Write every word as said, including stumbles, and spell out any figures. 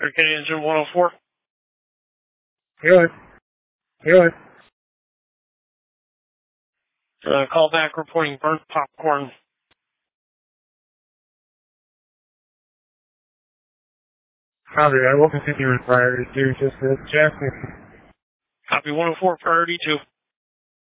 Okay, engine one oh four. Good. Good. Uh, call back reporting burnt popcorn. Copy, I will continue with priority two, just as Jackson. Copy one oh four, priority two.